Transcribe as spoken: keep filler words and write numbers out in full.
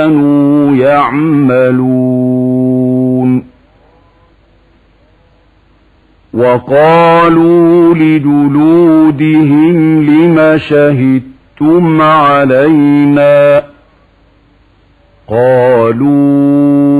كانوا يعملون. وقالوا لجلودهم لم شهدتم علينا؟ قالوا